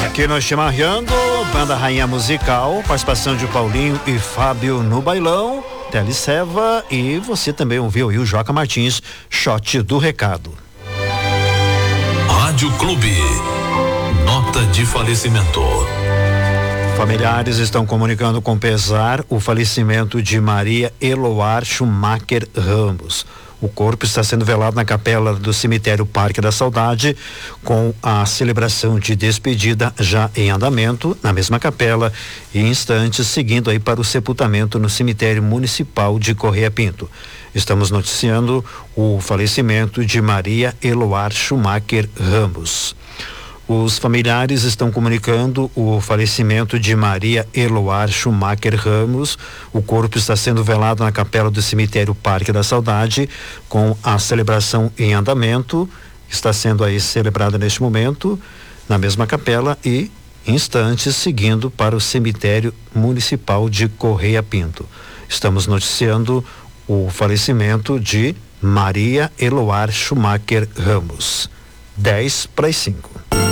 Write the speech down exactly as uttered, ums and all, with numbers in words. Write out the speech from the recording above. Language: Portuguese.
Aqui no Chimarrando, banda Rainha Musical, participação de Paulinho e Fábio no bailão, Teleceva, e você também ouviu aí o Joca Martins, Shot do Recado. Rádio Clube, nota de falecimento. Familiares estão comunicando com pesar o falecimento de Maria Eloar Schumacher Ramos. O corpo está sendo velado na capela do cemitério Parque da Saudade, com a celebração de despedida já em andamento na mesma capela e em instantes seguindo aí para o sepultamento no cemitério municipal de Correia Pinto. Estamos noticiando o falecimento de Maria Eloar Schumacher Ramos. Os familiares estão comunicando o falecimento de Maria Eloar Schumacher Ramos. O corpo está sendo velado na capela do cemitério Parque da Saudade, com a celebração em andamento. Está sendo aí celebrada neste momento na mesma capela e instantes seguindo para o cemitério municipal de Correia Pinto. Estamos noticiando o falecimento de Maria Eloar Schumacher Ramos. dez para as cinco.